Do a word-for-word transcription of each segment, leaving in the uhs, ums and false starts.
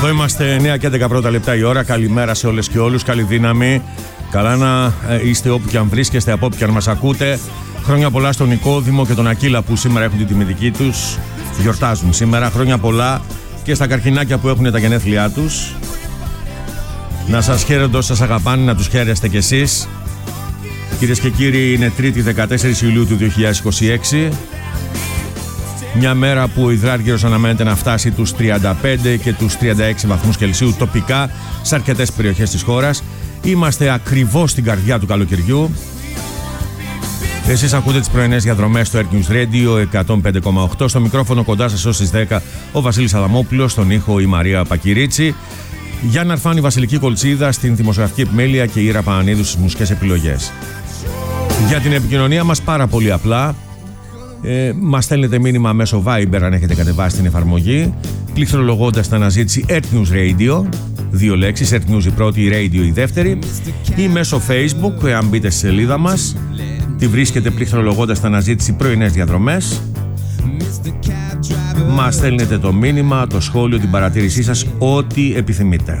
Εδώ είμαστε εννιά και έντεκα πρώτα λεπτά η ώρα. Καλημέρα σε όλες και όλους. Καλή δύναμη. Καλά να είστε όπου και αν βρίσκεστε, από όπου και αν μας ακούτε. Χρόνια πολλά στον Νικόδημο και τον Ακύλα που σήμερα έχουν την τιμητική τους. Γιορτάζουν σήμερα. Χρόνια πολλά και στα καρκινάκια που έχουν τα γενέθλιά τους. Να σας χαίρονται όσοι σας αγαπάνε, να τους χαίρεστε κι εσείς. Κυρίες και κύριοι, είναι Τρίτη δεκατέσσερις Ιουλίου του δύο χιλιάδες είκοσι έξι. Μια μέρα που ο υδράργυρος αναμένεται να φτάσει τους τριάντα πέντε και τους τριάντα έξι βαθμούς Κελσίου τοπικά σε αρκετές περιοχές της χώρας. Είμαστε ακριβώς στην καρδιά του καλοκαιριού. Εσείς ακούτε τις πρωινές διαδρομές στο Air News Radio εκατόν πέντε κόμμα οκτώ. Στο μικρόφωνο κοντά σας ως τις δέκα ο Βασίλης Αδαμόπουλος, στον ήχο η Μαρία Πακυρίτσι. Γιάννα Αρφάνη, Βασιλική Κολτσίδα στην δημοσιογραφική επιμέλεια και η Ήρα Πανανίδου στις μουσικές επιλογές. Για την επικοινωνία μας πάρα πολύ απλά. Ε, μας στέλνετε μήνυμα μέσω Viber αν έχετε κατεβάσει την εφαρμογή, πληκτρολογώντας την αναζήτηση Air News Radio, δύο λέξεις, Air News η πρώτη, η Radio η δεύτερη, ή μέσω Facebook, εάν μπείτε στη σελίδα μας, τη βρίσκετε πληκτρολογώντας την αναζήτηση πρωινές διαδρομές. Μας στέλνετε το μήνυμα, το σχόλιο, την παρατήρησή σας, ό,τι επιθυμείτε.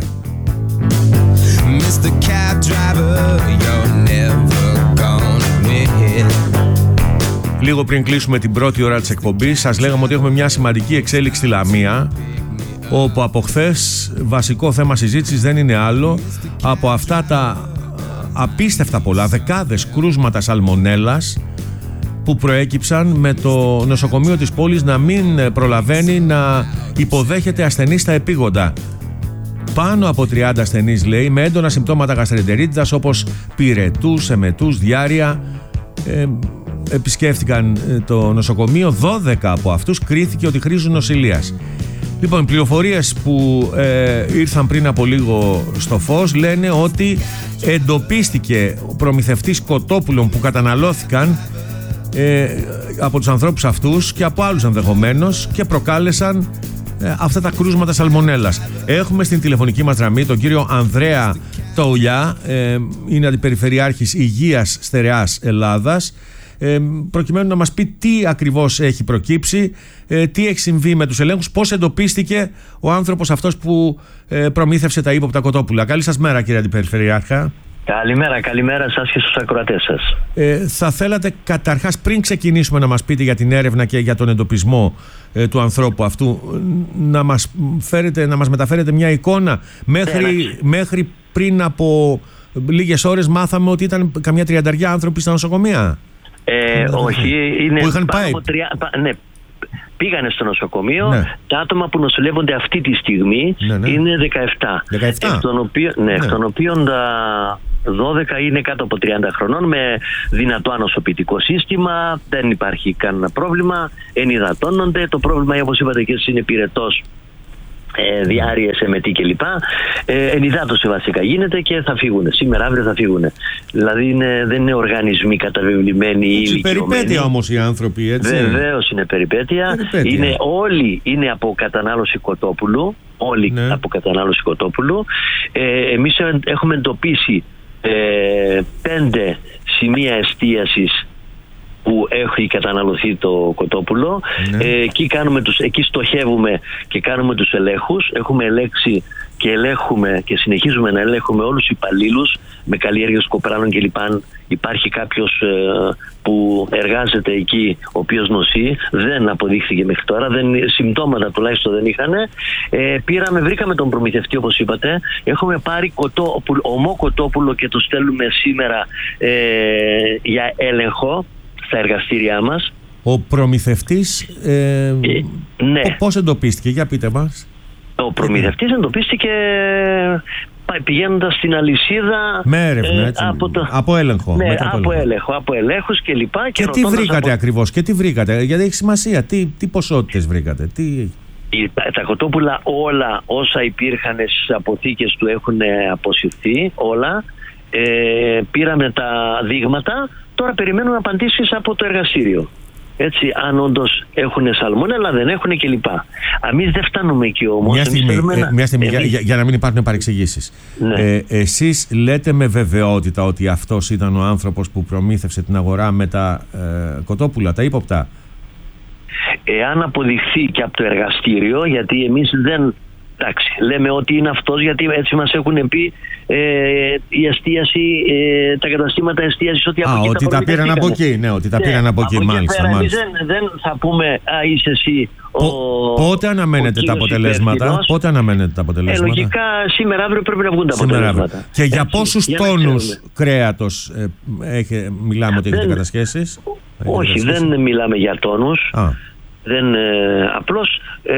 Λίγο πριν κλείσουμε την πρώτη ώρα της εκπομπής, σας λέγαμε ότι έχουμε μια σημαντική εξέλιξη στη Λαμία, όπου από χθες βασικό θέμα συζήτησης δεν είναι άλλο από αυτά τα απίστευτα πολλά, δεκάδες κρούσματα σαλμονέλας που προέκυψαν, με το νοσοκομείο της πόλης να μην προλαβαίνει να υποδέχεται ασθενείς στα επίγοντα. Πάνω από τριάντα ασθενείς, λέει, με έντονα συμπτώματα γαστρεντερίτιδας όπως πυρετούς, εμετούς, διάρρεια, ε, επισκέφτηκαν το νοσοκομείο. Δώδεκα από αυτούς κρίθηκε ότι χρήζουν νοσηλείας. Λοιπόν, οι πληροφορίες που ε, ήρθαν πριν από λίγο στο φως λένε ότι εντοπίστηκε ο προμηθευτής κοτόπουλων που καταναλώθηκαν ε, από τους ανθρώπους αυτούς και από άλλους ενδεχομένως και προκάλεσαν ε, αυτά τα κρούσματα σαλμονέλας. Έχουμε στην τηλεφωνική μας γραμμή τον κύριο Ανδρέα Τοουλιά, ε, είναι αντιπεριφερειάρχης Υγείας Στερεάς Ελλάδας, Ε, προκειμένου να μας πει τι ακριβώς έχει προκύψει, ε, τι έχει συμβεί με τους ελέγχους, πώς εντοπίστηκε ο άνθρωπος αυτός που ε, προμήθευσε τα ύποπτα κοτόπουλα. Καλή σας μέρα, κύριε Αντιπεριφερειάρχα. Καλημέρα, καλημέρα σας και στους ακροατές σας. Ε, θα θέλατε καταρχάς, πριν ξεκινήσουμε, να μας πείτε για την έρευνα και για τον εντοπισμό ε, του ανθρώπου αυτού, να μας, φέρετε, να μας μεταφέρετε μια εικόνα. Μέχρι, μέχρι πριν από λίγες ώρες μάθαμε ότι ήταν καμιά τριανταριά άνθρωποι στα νοσοκομεία. Ε, όχι, είναι που είχαν πάει. τρία, ναι, πήγανε στο νοσοκομείο. Ναι. Τα άτομα που νοσηλεύονται αυτή τη στιγμή, ναι, ναι, είναι δεκαεπτά. δεκαεπτά. Εκ των οποίων, ναι, ναι. των οποίων τα δώδεκα είναι κάτω από τριάντα χρονών, με δυνατό ανοσοποιητικό σύστημα. Δεν υπάρχει κανένα πρόβλημα. Ενυδατώνονται. Το πρόβλημα, όπως είπατε και εσείς, είναι πυρετός, Ε, διάρειες, εμετή κλπ. Ε, ενυδάτωση βασικά γίνεται και θα φύγουν. Σήμερα, αύριο θα φύγουν. Δηλαδή είναι, δεν είναι οργανισμοί καταβεβλημένοι ή ηλικιωμένοι. Περιπέτεια όμως οι άνθρωποι, έτσι. Βεβαίως είναι περιπέτεια. περιπέτεια. Είναι, όλοι είναι από κατανάλωση κοτόπουλου. Όλοι ναι. από κατανάλωση κοτόπουλου. Ε, εμείς έχουμε εντοπίσει ε, πέντε σημεία εστίασης που έχει καταναλωθεί το κοτόπουλο. Ναι. Ε, εκεί, κάνουμε τους, εκεί στοχεύουμε και κάνουμε τους ελέγχους. Έχουμε ελέγξει και ελέγχουμε και συνεχίζουμε να ελέγχουμε όλους τους υπαλλήλους με καλλιέργειες κοπράνων κλπ. Υπάρχει κάποιος ε, που εργάζεται εκεί, ο οποίος νοσεί. Δεν αποδείχθηκε μέχρι τώρα. Δεν, συμπτώματα τουλάχιστον δεν είχαν. Ε, πήραμε, βρήκαμε τον προμηθευτή, όπως είπατε. Έχουμε πάρει κοτόπουλο, ομό κοτόπουλο και το στέλνουμε σήμερα ε, για έλεγχο στα εργαστήριά μας. Ο προμηθευτής ε, ε, ναι. πώς εντοπίστηκε, για πείτε μας. Ο προμηθευτής εντοπίστηκε πηγαίνοντας στην αλυσίδα με έρευνα, έτσι, ε, από, το, από έλεγχο. Ναι, από, από έλεγχο, από ελέγχους και λοιπά. Και, και τι βρήκατε από... ακριβώς, και τι βρήκατε, γιατί έχει σημασία, τι, τι ποσότητες βρήκατε, τι... Τα κοτόπουλα όλα όσα υπήρχαν στις αποθήκες του έχουν αποσυρθεί, όλα. Ε, πήραμε τα δείγματα, τώρα περιμένουμε απαντήσεις από το εργαστήριο. Έτσι, αν όντως έχουν σαλμόνελα, δεν έχουν κλπ. Εμείς δεν φτάνουμε εκεί όμως. Μια στιγμή, ε, να... μια στιγμή εμείς... για, για να μην υπάρχουν παρεξηγήσεις. Ναι. Ε, εσείς λέτε με βεβαιότητα ότι αυτός ήταν ο άνθρωπος που προμήθευσε την αγορά με τα ε, κοτόπουλα, τα ύποπτα. Εάν αποδειχθεί και από το εργαστήριο, γιατί εμείς δεν εντάξει, λέμε ότι είναι αυτός, γιατί έτσι μας έχουν πει ε, η εστίαση, ε, τα καταστήματα εστίασης, ότι από Α, εκεί ότι τα, τα πήραν από εκεί, ναι, ότι τα ναι, πήραν από εκεί, από μάλιστα. Πέρα, μάλιστα. Δεν, δεν θα πούμε, α, είσαι εσύ ο, πότε αναμένετε τα αποτελέσματα, πότε αναμένετε τα αποτελέσματα. Ε, λογικά σήμερα, αύριο πρέπει να βγουν τα σήμερα, αποτελέσματα. Αύριο. Και για πόσους για τόνους κρέατος ε, έχει, μιλάμε ότι έχετε κατασχέσεις? Όχι, δεν μιλάμε για τόνους. Α. Δεν, ε, απλώς ε,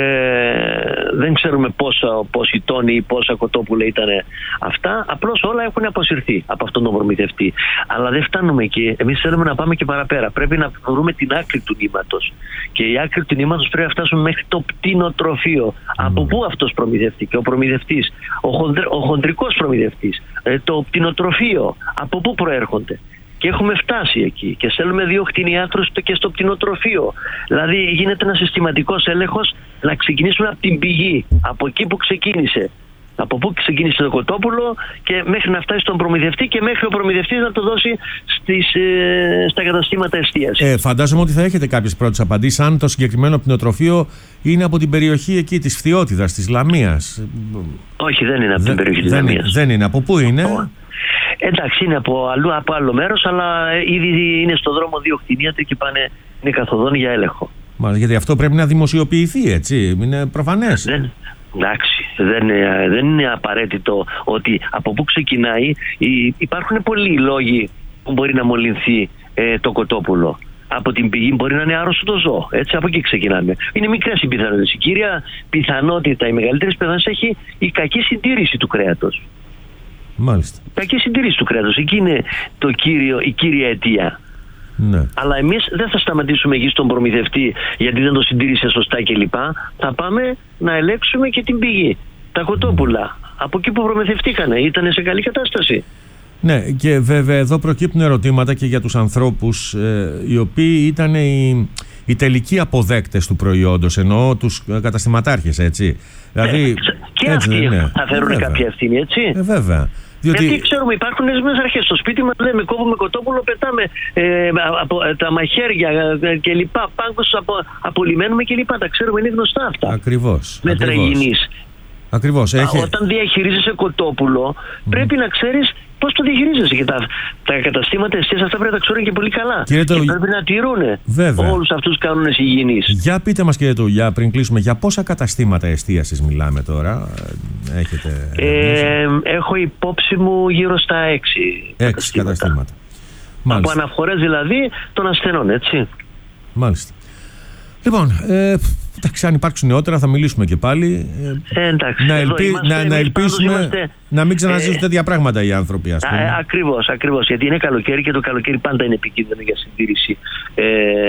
δεν ξέρουμε πόσα, πόσοι τόνοι ή πόσα κοτόπουλα ήταν αυτά. Απλώς όλα έχουν αποσυρθεί από αυτόν τον προμηθευτή. Αλλά δεν φτάνουμε εκεί. Εμείς θέλουμε να πάμε και παραπέρα. Πρέπει να βρούμε την άκρη του νήματος. Και η άκρη του νήματος πρέπει να φτάσουμε μέχρι το πτηνοτροφείο. Mm. Από πού αυτός προμηθευτή, ο προμηθευτής, ο, χοντρ, ο χοντρικός προμηθευτής, ε, το πτηνοτροφείο, από πού προέρχονται. Και έχουμε φτάσει εκεί και στέλνουμε δύο κτηνιάτρους και στο πτηνοτροφείο. Δηλαδή γίνεται ένα συστηματικός έλεγχος, να ξεκινήσουμε από την πηγή, από εκεί που ξεκίνησε. Από πού ξεκίνησε το κοτόπουλο και μέχρι να φτάσει στον προμηθευτή και μέχρι ο προμηθευτής να το δώσει στις, ε, στα καταστήματα εστίασης. Ε, φαντάζομαι ότι θα έχετε κάποιες πρώτες απαντήσεις, αν το συγκεκριμένο πτηνοτροφείο είναι από την περιοχή εκεί της Φθιώτιδας, της Λαμίας. Όχι, δεν είναι από δεν, την περιοχή της δεν, Λαμίας. Δεν είναι. Από πού είναι? Oh. Εντάξει, είναι από, αλλού, από άλλο μέρος, αλλά ήδη είναι στο δρόμο δύο κτηνίατροι και πάνε, είναι καθοδόν για έλεγχο. Μα, γιατί αυτό πρέπει να δημοσιοποιηθεί, έτσι, είναι προφανές. Δεν, εντάξει, δεν, δεν είναι απαραίτητο ότι από πού ξεκινάει. Υπάρχουν πολλοί λόγοι που μπορεί να μολυνθεί ε, το κοτόπουλο. Από την πηγή μπορεί να είναι άρρωστο το ζώο. Έτσι, από εκεί ξεκινάμε. Είναι μικρές οι πιθανότητες. Η κύρια πιθανότητα, η μεγαλύτερη πιθανότητα έχει η κακή συντήρηση του κρέατος. Μάλιστα. Κακή συντήρηση του κρέατος. Εκεί είναι το κύριο, η κύρια αιτία. Ναι. Αλλά εμείς δεν θα σταματήσουμε εκεί στον προμηθευτή γιατί δεν το συντήρησε σωστά κλπ. Θα πάμε να ελέγξουμε και την πηγή. Τα κοτόπουλα. Από εκεί που προμηθευτήκανε. Ήταν σε καλή κατάσταση. Ναι, και βέβαια εδώ προκύπτουν ερωτήματα και για τους ανθρώπους ε, οι οποίοι ήταν οι, οι τελικοί αποδέκτες του προϊόντος, εννοώ τους καταστηματάρχες, έτσι. Δηλαδή, ε, και έτσι, αυτοί ναι, θα φέρουν βέβαια. κάποια ευθύνη, έτσι. Ε, βέβαια. Διότι... Γιατί ξέρουμε, υπάρχουν μέσα αρχές στο σπίτι μας, λέμε κόβουμε κοτόπουλο, πετάμε ε, από, τα μαχαίρια και λοιπά, πάγκους απο, απολυμμένουμε και λοιπά. Τα ξέρουμε, είναι γνωστά αυτά. Ακριβώς. Με τραγινής. Ακριβώς. Έχει... Όταν διαχειρίζεσαι κοτόπουλο, mm. πρέπει να ξέρεις πώς το διαχειρίζεσαι. Και τα, τα καταστήματα εστίασης αυτά πρέπει να τα ξέρουν και πολύ καλά. Και το... πρέπει να τηρούν όλους αυτούς τους κανόνες υγιεινής. Για πείτε μας, κύριε Τουγιά, πριν κλείσουμε, για πόσα καταστήματα εστίασης μιλάμε τώρα? Έχετε... Ε, έχω υπόψη μου γύρω στα έξι. Έξι καταστήματα. καταστήματα. Από αναφορές δηλαδή των ασθενών, έτσι. Μάλιστα. Λοιπόν, ε, εντάξει, αν υπάρξουν νεότερα θα μιλήσουμε και πάλι. Ε, εντάξει, να, ελπί, είμαστε, να, να ελπίσουμε είμαστε, να μην ξαναζήσουν ε, τέτοια πράγματα οι άνθρωποι, ας πούμε. Α, ακριβώς, ακριβώς. Γιατί είναι καλοκαίρι και το καλοκαίρι πάντα είναι επικίνδυνο για συντήρηση ε,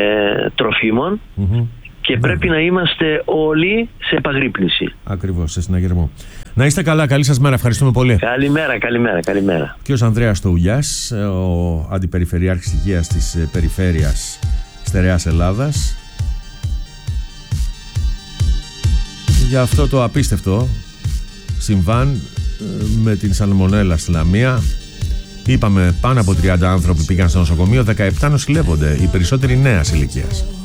τροφίμων mm-hmm. και πρέπει ναι. να είμαστε όλοι σε επαγρύπνηση. Ακριβώς, σε συναγερμό. Να είστε καλά, καλή σας μέρα, ευχαριστούμε πολύ. Καλημέρα, καλημέρα, καλημέρα. Και ο Ανδρέας Τουγιάς, ο Αντιπεριφερειάρχης Υγείας της Περιφέρειας Στερεάς Ελλάδας, για αυτό το απίστευτο συμβάν με την σαλμονέλα στη Λαμία. Είπαμε πάνω από τριάντα άνθρωποι πήγαν στο νοσοκομείο, δεκαεπτά νοσηλεύονται, οι περισσότεροι νέας ηλικίας.